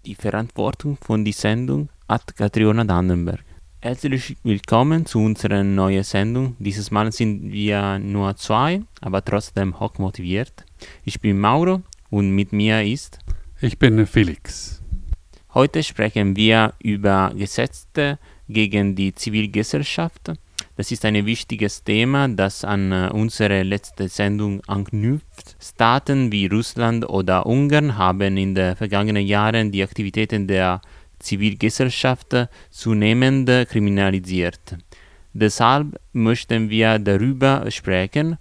die Verantwortung von der Sendung hat Catriona Dannenberg. Herzlich willkommen zu unserer neuen Sendung. Dieses Mal sind wir nur zwei, aber trotzdem hoch motiviert. Ich bin Mauro und mit mir ist... Ich bin Felix. Heute sprechen wir über Gesetze gegen die Zivilgesellschaft. Das ist ein wichtiges Thema, das an unsere letzte Sendung anknüpft. Staaten wie Russland oder Ungarn haben in den vergangenen Jahren die Aktivitäten der Zivilgesellschaft zunehmend kriminalisiert. Deshalb möchten wir darüber sprechen,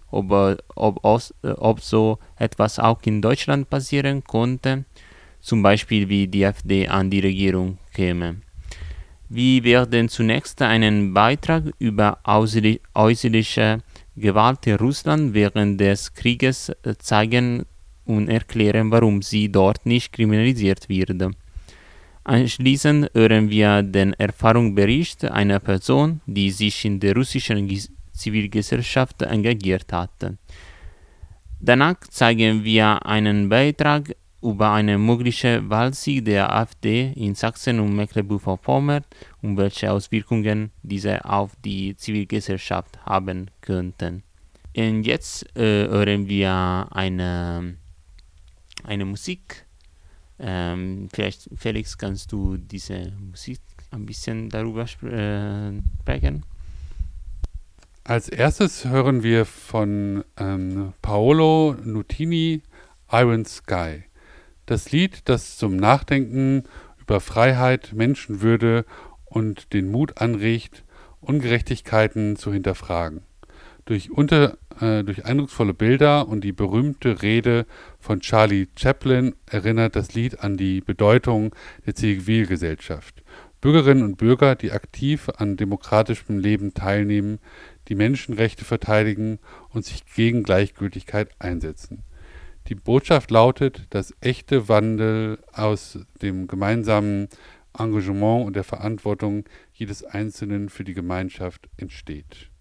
ob so etwas auch in Deutschland passieren konnte, zum Beispiel wie die AfD an die Regierung käme. Wir werden zunächst einen Beitrag über äußerliche Gewalt in Russland während des Krieges zeigen und erklären, warum sie dort nicht kriminalisiert wird. Anschließend hören wir den Erfahrungsbericht einer Person, die sich in der russischen Zivilgesellschaft engagiert hat. Danach zeigen wir einen Beitrag über einen möglichen Wahlsieg der AfD in Sachsen und Mecklenburg-Vorpommern und welche Auswirkungen diese auf die Zivilgesellschaft haben könnten. Und jetzt hören wir eine Musik. Vielleicht, Felix, kannst du diese Musik ein bisschen darüber sprechen? Als erstes hören wir von Paolo Nutini Iron Sky. Das Lied, das zum Nachdenken über Freiheit, Menschenwürde und den Mut anregt, Ungerechtigkeiten zu hinterfragen. Durch eindrucksvolle Bilder und die berühmte Rede von Charlie Chaplin erinnert das Lied an die Bedeutung der Zivilgesellschaft. Bürgerinnen und Bürger, die aktiv an demokratischem Leben teilnehmen, die Menschenrechte verteidigen und sich gegen Gleichgültigkeit einsetzen. Die Botschaft lautet, dass echte Wandel aus dem gemeinsamen Engagement und der Verantwortung jedes Einzelnen für die Gemeinschaft entsteht.